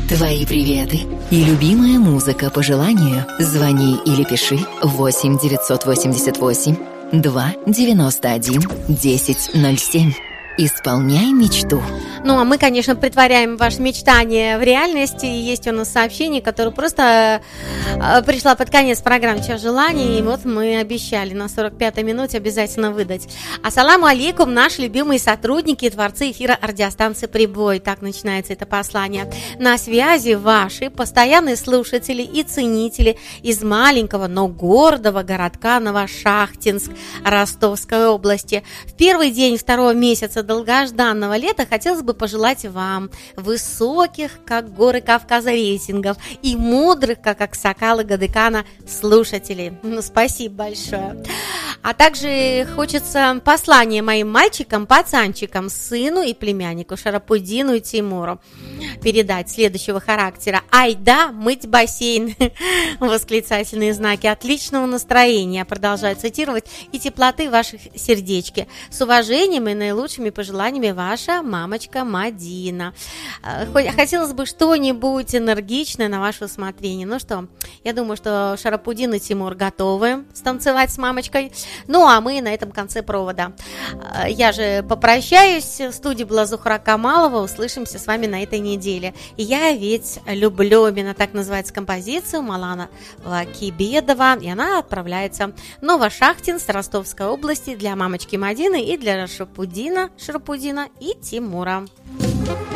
Твои приветы и любимая музыка по желанию. Звони или пиши 8 988 2 91 1007. Исполняй мечту. Ну, а мы, конечно, притворяем ваше мечтание в реальности. Есть у нас сообщение, которое просто пришло под конец программы «Час желаний». И вот мы обещали на 45-й минуте обязательно выдать. Ассаламу алейкум, наши любимые сотрудники и творцы эфира радиостанции «Прибой». Так начинается это послание. На связи ваши постоянные слушатели и ценители из маленького, но гордого городка Новошахтинск Ростовской области. В первый день второго месяца долгожданного лета хотелось бы пожелать вам высоких, как горы Кавказа, рейтингов и мудрых, как аксакалы Гадыкана, слушателей. Ну, спасибо большое. А также хочется послание моим мальчикам, пацанчикам, сыну и племяннику Шарапудину и Тимуру передать следующего характера. Айда, мыть бассейн! Восклицательные знаки. Отличного настроения, продолжаю цитировать, и теплоты в ваших сердечке. С уважением и наилучшими пожеланиями, ваша мамочка Мадина. Хотелось бы что-нибудь энергичное на ваше усмотрение. Ну что, я думаю, что Шарапудин и Тимур готовы станцевать с мамочкой. Ну, а мы на этом конце провода. Я же попрощаюсь. В студии была Зухра Камалова. Услышимся с вами на этой неделе. И я ведь люблю, именно так называется композицию Малана Кибедова. И она отправляется в Новошахтинск Ростовской области для мамочки Мадины и для Шарапудина и Тимура.